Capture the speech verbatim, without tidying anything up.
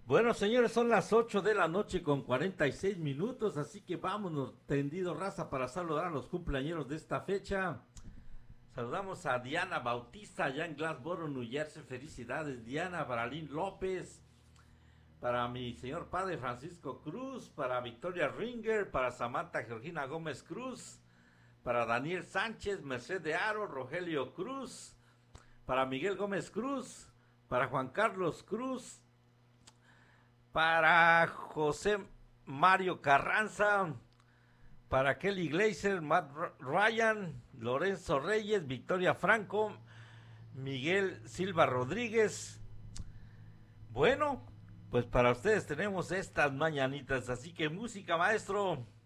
Bueno, señores, son las ocho de la noche con cuarenta y seis minutos, así que vámonos, tendido raza, para saludar a los cumpleañeros de esta fecha. Saludamos a Diana Bautista, allá en Glassboro, New Jersey. Felicidades, Diana. Baralín López, para mi señor padre Francisco Cruz, para Victoria Ringer, para Samantha Georgina Gómez Cruz, para Daniel Sánchez, Merced de Aro, Rogelio Cruz, para Miguel Gómez Cruz, para Juan Carlos Cruz, para José Mario Carranza, para Kelly Glazer, Matt Ryan, Lorenzo Reyes, Victoria Franco, Miguel Silva Rodríguez. Bueno, pues para ustedes tenemos estas mañanitas, así que música, maestro.